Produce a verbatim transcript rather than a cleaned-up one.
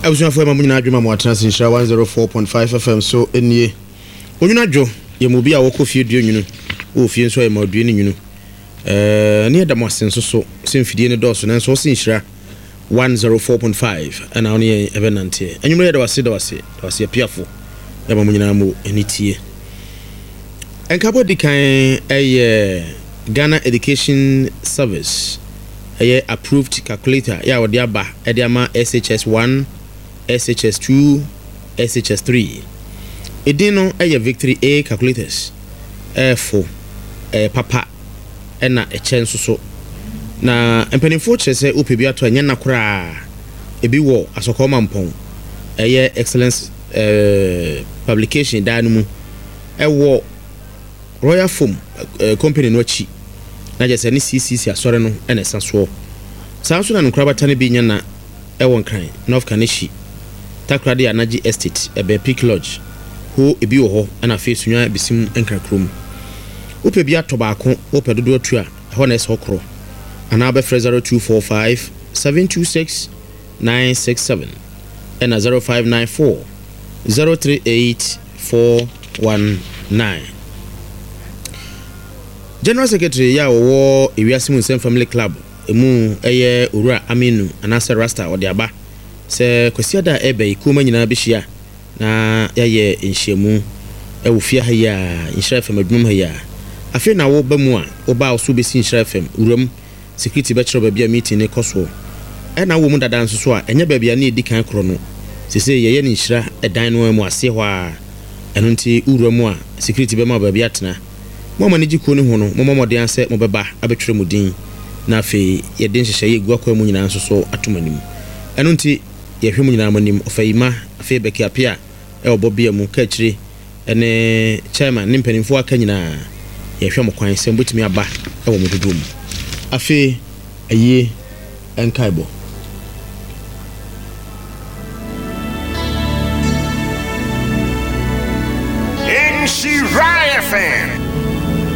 Abusua ma munyina adwuma mo atena sinhira one oh four point five F M so enie onyuna dwo ye mo bia wo kofie duo nyunu wo fie nso ye ma duo ni nyunu eh ne da mo asenso so semfidie ne dɔso na nso sinhira one oh four point five ana oni ye ebenante anyumo ye da wase da wase da wase piafo ya ma munyina mo enitie enkabo dikan eye Ghana Education Service eye approved calculator ya wodi aba e de ama S H S one S H S two S H S three edino eye Victory A calculators eh fo eh papa ena e chenso so na empanifo chese opebi ato anya nakora ebi wo asoko mampon eye excellence eh publication da mu e wo Royal Foam uh, company no chi na je se ni C C C asore no ena saso saso na nkura batane bi nya na e won kan North Kaneshi takrade anaji estate ebe Peak Lodge ho ebi wo ho na fe sunwa bisim enkra krom ope bi ato baako ope dodo atu a ho na eso kro ana be zero two four five seven two six nine six seven and zero five nine four zero three eight four one nine. General Secretary ya wo Ewiase Munsem Family Club emu eye Owura Aminu anase Rasta odiaba se kwesiada ebe ikoma nyina behia na yaye nhyiamu ewo fia ha ya Nhira F M adwum ha ya afi na wo ba mu a wo ba so besi Nhira F M uram security be kire ba bia meeting ne koso e na wo mu dada nso so a enya ba bia na edikan kro no sese yeye ne Nhira edan no mu ase hɔ a eno nti uram a security be ma ba bia tena mama ne jiko ne ho no mama mode anse mo beba abetwere mu din na afi ye den hyehyɛ ye gu akwa mu nyina nso so atomanim eno nti ye hwe mu nyina manim ofayima afi beki apia e obobia mu ka kire ene chairman ne mpanimfo aka nyina ye hwe mo kwan sem botimi aba e wo mu dodom afi aye enkaibo Nhira F M